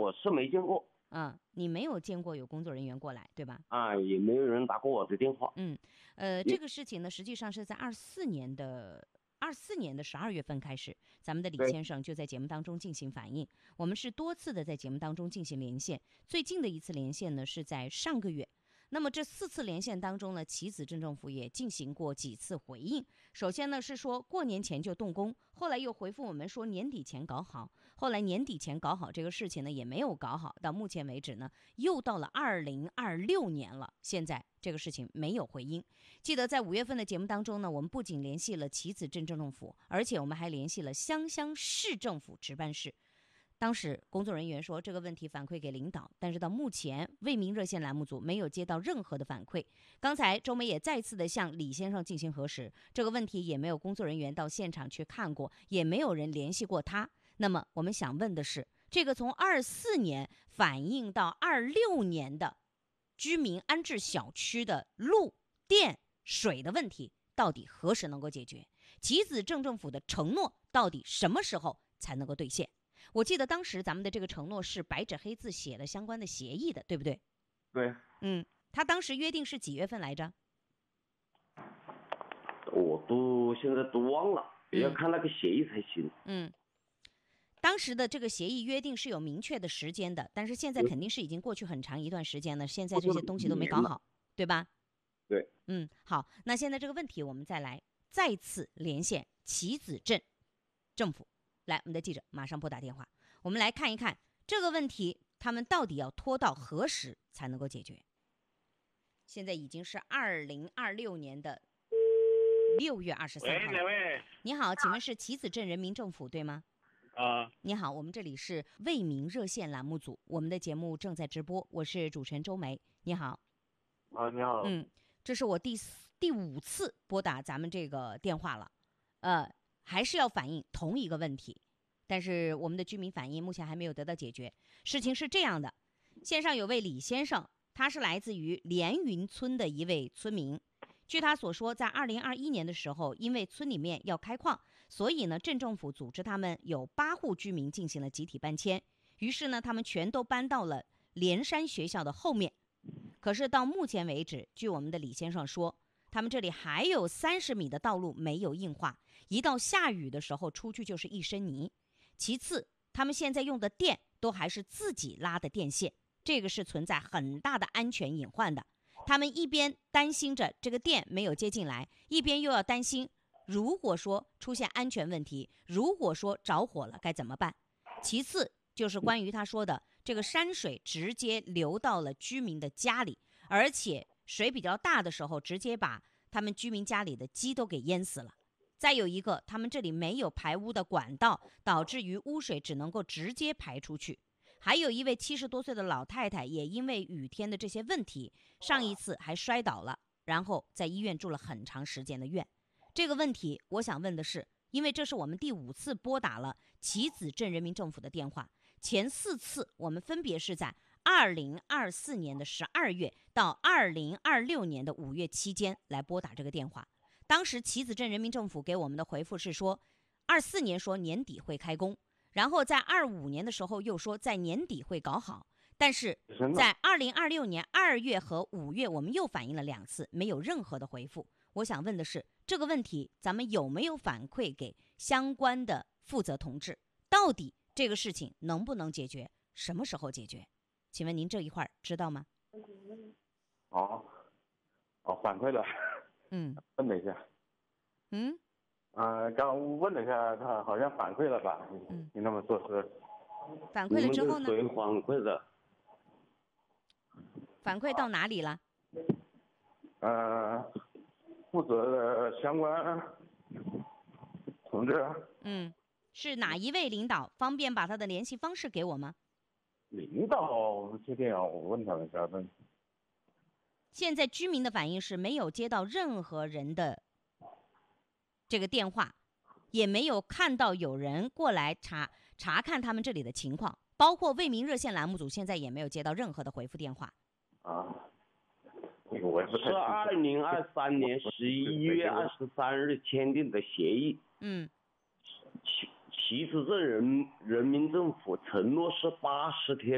我是没见过。 你没有见过有工作人员过来，对吧？ 也没有人打过我的电话。 这个事情呢，实际上是在24年的12月份开始，咱们的李先生就在节目当中进行反映。我们是多次的在节目当中进行连线，最近的一次连线呢是在上个月。那么这4次连线当中呢，棋子镇政府也进行过几次回应。首先呢是说过年前就动工，后来又回复我们说年底前搞好，后来年底前搞好这个事情呢也没有搞好，到目前为止呢又到了2026年了，现在这个事情没有回音。记得在5月份的节目当中呢，我们不仅联系了棋子镇政府，而且我们还联系了湘乡市政府值班室。当时工作人员说这个问题反馈给领导，但是到目前为民热线栏目组没有接到任何的反馈。刚才周梅也再次的向李先生进行核实，这个问题也没有工作人员到现场去看过，也没有人联系过他。那么我们想问的是，这个从24年反映到26年的居民安置小区的路、电、水的问题，到底何时能够解决？棋子镇政府的承诺到底什么时候才能够兑现？我记得当时咱们的这个承诺是白纸黑字写了相关的协议的，对不对？ 对。 他当时约定是几月份来着？ 我现在都忘了，要看那个协议才行。 当时的这个协议约定是有明确的时间的，但是现在肯定是已经过去很长一段时间了，现在这些东西都没搞好，对吧？ 对。 好，那现在这个问题我们再次连线棋子镇政府。来，我们的记者马上拨打电话，我们来看一看这个问题他们到底要拖到何时才能够解决。现在已经是2026年的6月23号。 哪位？ 你好，请问是棋子镇人民政府对吗？你好，我们这里是为民热线栏目组，我们的节目正在直播，我是主持人周梅。你好。 你好。 这是我第5次拨打咱们这个电话了，还是要反映同一个问题，但是我们的居民反映目前还没有得到解决。事情是这样的，线上有位李先生，他是来自于连云村的一位村民。据他所说，在2021年的时候，因为村里面要开矿，所以呢，镇政府组织他们有8户居民进行了集体搬迁，于是呢，他们全都搬到了连山学校的后面。可是到目前为止，据我们的李先生说，他们这里还有30米的道路没有硬化，一到下雨的时候出去就是一身泥。其次，他们现在用的电都还是自己拉的电线，这个是存在很大的安全隐患的。他们一边担心着这个电没有接进来，一边又要担心如果说出现安全问题，如果说着火了该怎么办。其次就是关于他说的这个山水直接流到了居民的家里，而且水比较大的时候直接把他们居民家里的鸡都给淹死了。再有一个，他们这里没有排污的管道，导致于污水只能够直接排出去。还有一位70多岁的老太太，也因为雨天的这些问题，上一次还摔倒了，然后在医院住了很长时间的院。这个问题我想问的是，因为这是我们第5次拨打了棋子镇人民政府的电话，前4次我们分别是在2024年的12月到2026年的5月期间来拨打这个电话。当时棋子镇人民政府给我们的回复是说，24年说年底会开工，然后在25年的时候又说在年底会搞好，但是在2026年2月和5月我们又反映了2次，没有任何的回复。我想问的是，这个问题咱们有没有反馈给相关的负责同志？到底这个事情能不能解决？什么时候解决？请问您这一块知道吗？ 反馈了。问了一下。刚问了一下，他好像反馈了吧？你那么说是反馈了之后呢？ 谁反馈的？ 反馈到哪里了？ 负责的相关同志。 是哪一位领导？方便把他的联系方式给我吗？ 领导不确定啊，我问他们一下。 现在居民的反应是没有接到任何人的这个电话，也没有看到有人过来查看他们这里的情况，包括为民热线栏目组现在也没有接到任何的回复电话。 我是2023年11月23日签订的协议。棋子镇人民政府承诺是80天